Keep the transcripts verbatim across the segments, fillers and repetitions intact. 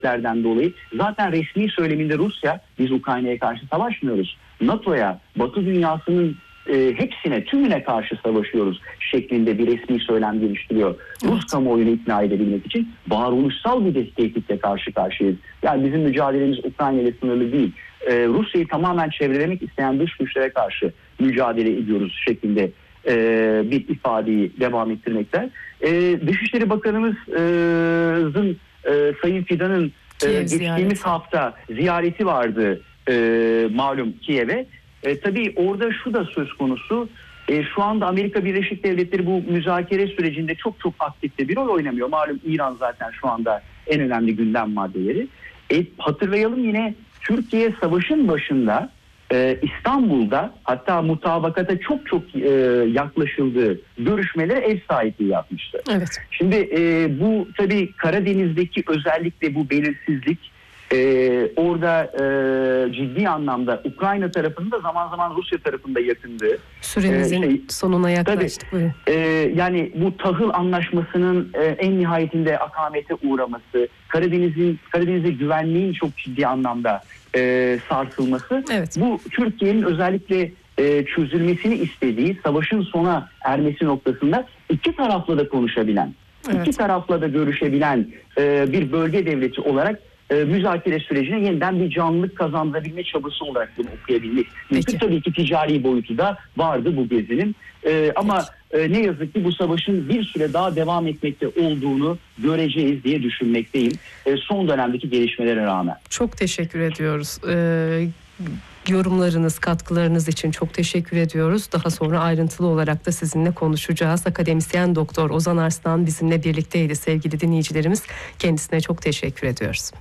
sebeplerden dolayı zaten resmi söyleminde Rusya, biz Ukrayna'ya karşı savaşmıyoruz, NATO'ya, Batı dünyasının e, hepsine, tümüne karşı savaşıyoruz şeklinde bir resmi söylem geliştiriyor. Evet. Rus kamuoyunu ikna edebilmek için varoluşsal bir tehditle karşı karşıyayız. Yani bizim mücadelemiz Ukrayna ile sınırlı değil. Ee, Rusya'yı tamamen çevrelemek isteyen dış güçlere karşı mücadele ediyoruz şeklinde e, bir ifadeyi devam ettirmekler. E, Dışişleri Bakanımızın e, Sayın Fidan'ın e, geçtiğimiz ziyareti. hafta ziyareti vardı e, malum Kiev'e. E, tabii orada şu da söz konusu. E, şu anda Amerika Birleşik Devletleri bu müzakere sürecinde çok çok aktifte bir rol oynamıyor. Malum İran zaten şu anda en önemli gündem maddeleri. E, hatırlayalım yine Türkiye savaşın başında e, İstanbul'da, hatta mutabakata çok çok e, yaklaşıldığı görüşmelere ev sahipliği yapmıştı. Evet. Şimdi e, bu tabii Karadeniz'deki özellikle bu belirsizlik e, orada e, ciddi anlamda Ukrayna tarafında, zaman zaman Rusya tarafında yakındığı. Süremizin e, şey, sonuna yaklaştık. Tabii, e, yani bu tahıl anlaşmasının e, en nihayetinde akamete uğraması, Karadeniz'in Karadeniz'de güvenliğin çok ciddi anlamda e, sarsılması, evet. Bu Türkiye'nin özellikle e, çözülmesini istediği, savaşın sona ermesi noktasında iki tarafla da konuşabilen, evet. iki tarafla da görüşebilen e, bir bölge devleti olarak e, müzakere sürecine yeniden bir canlılık kazandırabilme çabası olarak bunu okuyabilmek. Çünkü tabii ki ticari boyutu da vardı bu gezinin. E, ama e, ne yazık ki bu savaşın bir süre daha devam etmekte olduğunu göreceğiz diye düşünmekteyim. E, son dönemdeki gelişmelere rağmen. Çok teşekkür ediyoruz. Ee, yorumlarınız, katkılarınız için çok teşekkür ediyoruz. Daha sonra ayrıntılı olarak da sizinle konuşacağız. Akademisyen Doktor Ozan Arslan bizimle birlikteydi sevgili dinleyicilerimiz. Kendisine çok teşekkür ediyoruz.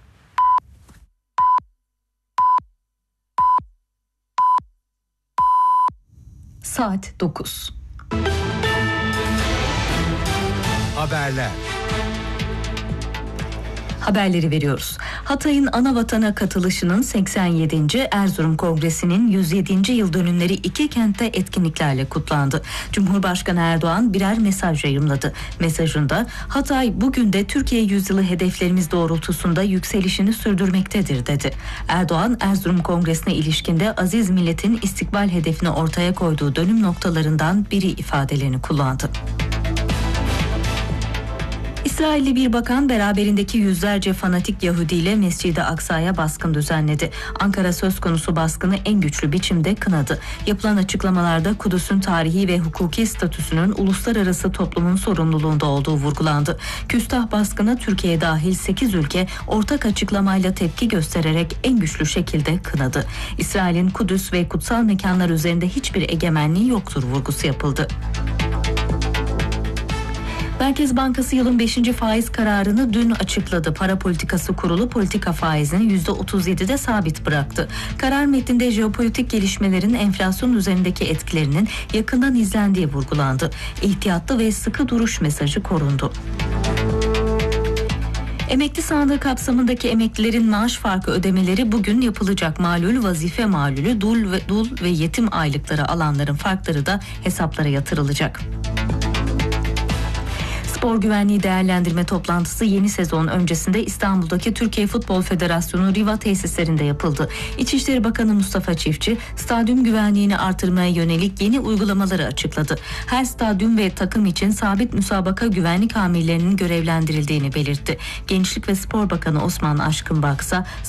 Saat dokuz. Haberler. Haberleri veriyoruz. Hatay'ın Anavatan'a katılışının seksen yedinci Erzurum Kongresi'nin yüz yedinci yıl dönümleri iki kentte etkinliklerle kutlandı. Cumhurbaşkanı Erdoğan birer mesaj yayımladı. Mesajında Hatay bugün de Türkiye yüzyılı hedeflerimiz doğrultusunda yükselişini sürdürmektedir dedi. Erdoğan Erzurum Kongresi'ne ilişkinde aziz milletin istikbal hedefini ortaya koyduğu dönüm noktalarından biri ifadelerini kullandı. İsrailli bir bakan beraberindeki yüzlerce fanatik Yahudi ile Mescid-i Aksa'ya baskın düzenledi. Ankara söz konusu baskını en güçlü biçimde kınadı. Yapılan açıklamalarda Kudüs'ün tarihi ve hukuki statüsünün uluslararası toplumun sorumluluğunda olduğu vurgulandı. Küstah baskını Türkiye dahil sekiz ülke ortak açıklamayla tepki göstererek en güçlü şekilde kınadı. İsrail'in Kudüs ve kutsal mekanlar üzerinde hiçbir egemenliği yoktur vurgusu yapıldı. Merkez Bankası yılın beşinci faiz kararını dün açıkladı. Para Politikası Kurulu politika faizini yüzde otuz yedide sabit bıraktı. Karar metninde jeopolitik gelişmelerin enflasyon üzerindeki etkilerinin yakından izlendiği vurgulandı. İhtiyatlı ve sıkı duruş mesajı korundu. Emekli sandığı kapsamındaki emeklilerin maaş farkı ödemeleri bugün yapılacak. Malul, vazife malulü, dul ve dul ve yetim aylıkları alanların farkları da hesaplara yatırılacak. Spor güvenliği değerlendirme toplantısı yeni sezon öncesinde İstanbul'daki Türkiye Futbol Federasyonu Riva tesislerinde yapıldı. İçişleri Bakanı Mustafa Çiftçi, stadyum güvenliğini artırmaya yönelik yeni uygulamaları açıkladı. Her stadyum ve takım için sabit müsabaka güvenlik amirlerinin görevlendirildiğini belirtti. Gençlik ve Spor Bakanı Osman Aşkın Baksa,